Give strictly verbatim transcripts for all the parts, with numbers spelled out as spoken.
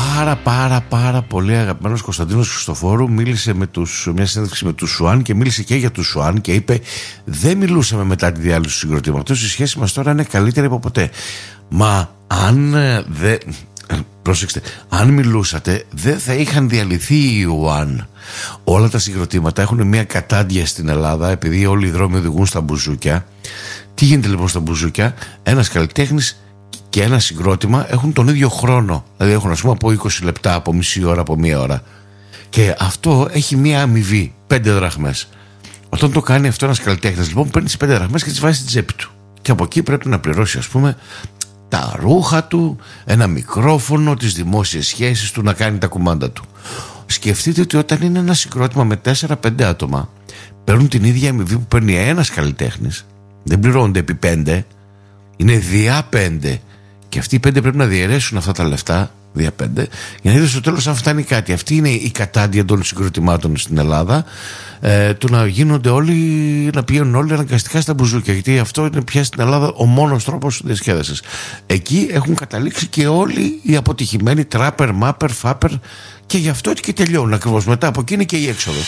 πάρα πάρα πάρα πολύ αγαπημένος Κωνσταντίνος Χριστοφόρου μίλησε με τους, μια συνέντευξη με τους Σουάν και μίλησε και για τους Σουάν και είπε δεν μιλούσαμε μετά τη διάλυση του συγκροτήματος, η σχέση μας τώρα είναι καλύτερη από ποτέ. Μα αν δεν... Πρόσεξτε, αν μιλούσατε δεν θα είχαν διαλυθεί οι Ουάν. Όλα τα συγκροτήματα έχουν μια κατάντια στην Ελλάδα επειδή όλοι οι δρόμοι οδηγούν στα μπουζούκια. Τι γίνεται λοιπόν στα μπουζούκια? Ένας καλλιτέχνης και ένα συγκρότημα έχουν τον ίδιο χρόνο. Δηλαδή έχουν ας πούμε από είκοσι λεπτά, από μισή ώρα, από μία ώρα. Και αυτό έχει μία αμοιβή, πέντε δραχμές. Όταν το κάνει αυτό ένας καλλιτέχνης, λοιπόν, παίρνει τις πέντε δραχμές και τις βάζει στην τσέπη του. Και από εκεί πρέπει να πληρώσει, ας πούμε, τα ρούχα του, ένα μικρόφωνο, τις δημόσιες σχέσεις του, να κάνει τα κουμάντα του. Σκεφτείτε ότι όταν είναι ένα συγκρότημα με τέσσερα πέντε άτομα, παίρνουν την ίδια αμοιβή που παίρνει ένας καλλιτέχνης. Δεν πληρώνονται επί πέντε, είναι διά πέντε. Και αυτοί οι πέντε πρέπει να διαιρέσουν αυτά τα λεφτά, δια πέντε, για να δείτε στο τέλος αν φτάνει κάτι. Αυτή είναι η κατάντια των συγκροτημάτων στην Ελλάδα. Ε, το να γίνονται όλοι, να πηγαίνουν όλοι αναγκαστικά στα μπουζούκια. Γιατί αυτό είναι πια στην Ελλάδα ο μόνος τρόπος διασκέδασης. Εκεί έχουν καταλήξει και όλοι οι αποτυχημένοι τράπερ, μάπερ, φάπερ. Και γι' αυτό και τελειώνουν ακριβώς μετά. Από εκεί είναι και η έξοδος.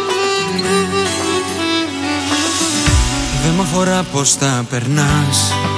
Δεν μ' αφορά πως τα περνάς,